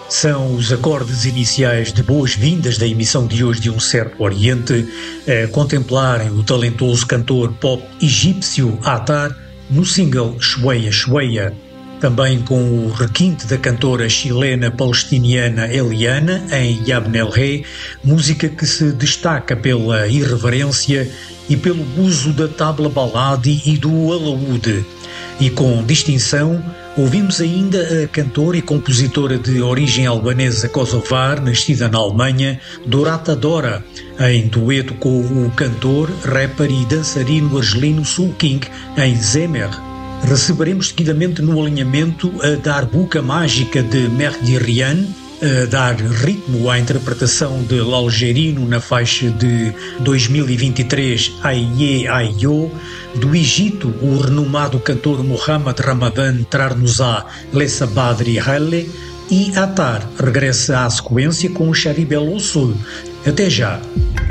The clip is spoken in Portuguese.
São os acordes iniciais de boas-vindas da emissão de hoje de Um Certo Oriente, a contemplarem o talentoso cantor pop egípcio Attar no single Shweya Shweya, também com o requinte da cantora chilena-palestiniana Eliana em Yabn El Rey, música que se destaca pela irreverência e pelo uso da tabla baladi e do alaúde. E com distinção, ouvimos ainda a cantora e compositora de origem albanesa kosovar, nascida na Alemanha, Dorata Dora, em dueto com o cantor, rapper e dançarino argelino Soul King, em Zemer. Receberemos seguidamente no alinhamento a Darbuka Mágica de Mehdi Rian, a dar ritmo à interpretação de L'Algerino na faixa de 2023 Aie Aio. Do Egito, o renomado cantor Mohamed Ramadan trar-nos-á Lessa Badri Halle, e Attar regressa à sequência com Sharib El Usul. Até já!